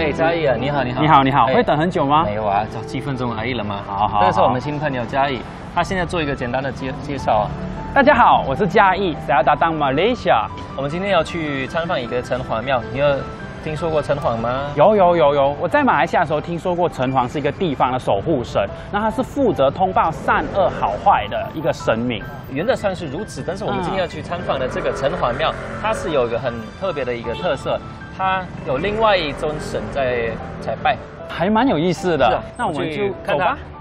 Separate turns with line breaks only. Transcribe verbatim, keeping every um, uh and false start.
哎，嘉义啊，你好，你好，
你好，你好，
哎
会等很久吗？
没有啊，找几分钟而已了嘛。
好好，
这个是我们新朋友嘉义，他现在做一个简单的介介绍啊。
大家好，我是嘉义，saya datang Malaysia。
我们今天要去参访一个城隍庙，你有听说过城隍吗？
有有有有，我在马来西亚的时候听说过城隍是一个地方的守护神，那他是负责通报善恶好坏的一个神明。
原则上是如此，但是我们今天要去参访的这个城隍庙，它是有一个很特别的一个特色，它有另外一尊神在在拜，
还蛮有意思的。
是啊
那我们
去看看
就走吧。